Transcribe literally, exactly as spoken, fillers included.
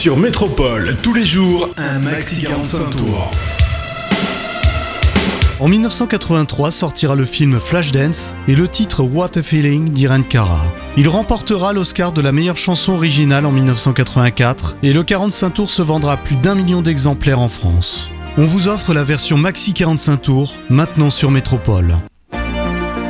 Sur Métropole, tous les jours, un maxi quarante-cinq tours. En dix-neuf cent quatre-vingt-trois sortira le film Flashdance et le titre What a Feeling d'Irene Cara. Il remportera l'Oscar de la meilleure chanson originale en dix-neuf cent quatre-vingt-quatre et le quarante-cinq tours se vendra à plus d'un million d'exemplaires en France. On vous offre la version maxi quarante-cinq tours, maintenant sur Métropole.